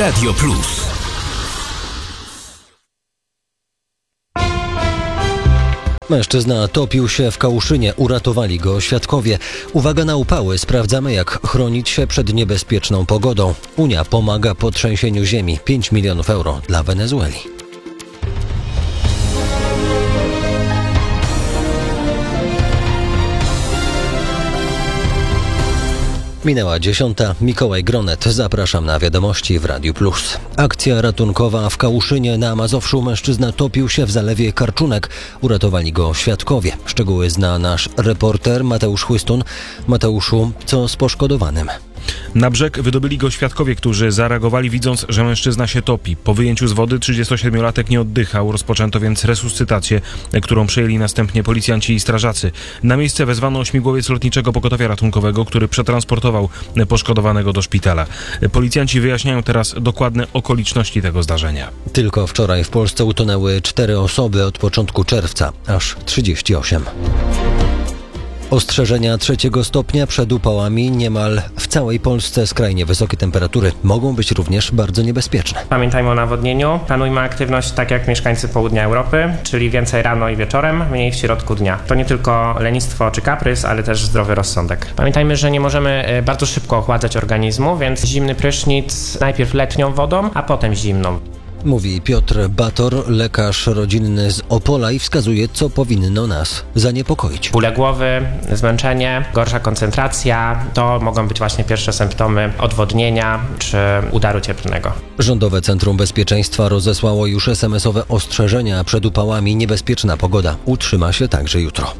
Radio Plus. Mężczyzna topił się w Kałuszynie, uratowali go świadkowie. Uwaga na upały, sprawdzamy jak chronić się przed niebezpieczną pogodą. Unia pomaga po trzęsieniu ziemi, 5 milionów euro dla Wenezueli. Minęła 10. Mikołaj Gronet. Zapraszam na wiadomości w Radiu Plus. Akcja ratunkowa w Kałuszynie na Mazowszu. Mężczyzna topił się w zalewie Karczunek. Uratowali go świadkowie. Szczegóły zna nasz reporter Mateusz Chłystun. Mateuszu, co z poszkodowanym? Na brzeg wydobyli go świadkowie, którzy zareagowali, widząc, że mężczyzna się topi. Po wyjęciu z wody 37-latek nie oddychał. Rozpoczęto więc resuscytację, którą przejęli następnie policjanci i strażacy. Na miejsce wezwano śmigłowiec Lotniczego Pogotowia Ratunkowego, który przetransportował poszkodowanego do szpitala. Policjanci wyjaśniają teraz dokładne okoliczności tego zdarzenia. Tylko wczoraj w Polsce utonęły 4 osoby, od początku czerwca aż 38. Ostrzeżenia 3. stopnia przed upałami niemal w całej Polsce. Skrajnie wysokie temperatury mogą być również bardzo niebezpieczne. Pamiętajmy o nawodnieniu. Planujmy aktywność tak jak mieszkańcy południa Europy, czyli więcej rano i wieczorem, mniej w środku dnia. To nie tylko lenistwo czy kaprys, ale też zdrowy rozsądek. Pamiętajmy, że nie możemy bardzo szybko ochładzać organizmu, więc zimny prysznic najpierw letnią wodą, a potem zimną. Mówi Piotr Bator, lekarz rodzinny z Opola i wskazuje, co powinno nas zaniepokoić. Bóle głowy, zmęczenie, gorsza koncentracja to mogą być właśnie pierwsze symptomy odwodnienia czy udaru cieplnego. Rządowe Centrum Bezpieczeństwa rozesłało już SMS-owe ostrzeżenia przed upałami. Niebezpieczna pogoda utrzyma się także jutro.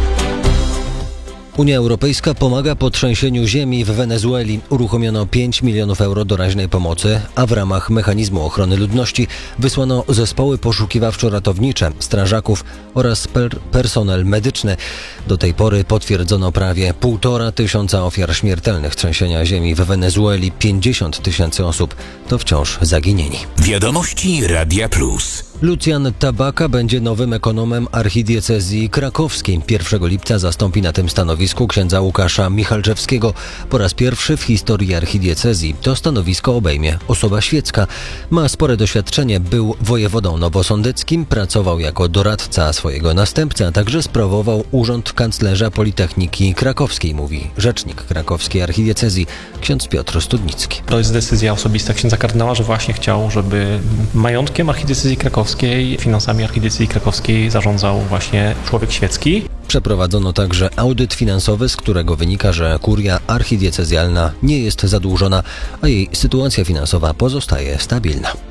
Unia Europejska pomaga po trzęsieniu ziemi w Wenezueli. Uruchomiono 5 milionów euro doraźnej pomocy, a w ramach mechanizmu ochrony ludności wysłano zespoły poszukiwawczo-ratownicze, strażaków oraz personel medyczny. Do tej pory potwierdzono prawie 1,5 ofiar śmiertelnych trzęsienia ziemi w Wenezueli. 50 000 osób to wciąż zaginieni. Wiadomości Radia Plus. Lucjan Tabaka będzie nowym ekonomem archidiecezji krakowskiej. 1 lipca zastąpi na tym stanowisku księdza Łukasza Michalczewskiego. Po raz pierwszy w historii archidiecezji to stanowisko obejmie osoba świecka. Ma spore doświadczenie, był wojewodą nowosądeckim, pracował jako doradca swojego następcy, a także sprawował urząd kanclerza Politechniki Krakowskiej, mówi rzecznik krakowskiej archidiecezji ksiądz Piotr Studnicki. To jest decyzja osobista księdza kardynała, że właśnie chciał, żeby majątkiem archidiecezji krakowskiej, finansami archidiecezji krakowskiej zarządzał właśnie człowiek świecki. Przeprowadzono także audyt finansowy, z którego wynika, że kuria archidiecezjalna nie jest zadłużona, a jej sytuacja finansowa pozostaje stabilna.